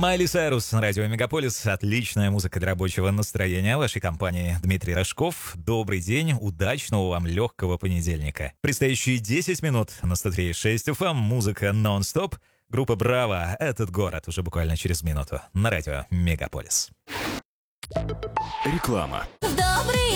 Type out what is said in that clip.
Майли Сайрус на радио Мегаполис. Отличная музыка для рабочего настроения. В вашей компании Дмитрий Рожков. Добрый день, удачного вам легкого понедельника. Предстоящие 10 минут на 103.6 FM. Музыка нон-стоп. Группа «Браво! Этот город» уже буквально через минуту на радио Мегаполис. Реклама. Добрый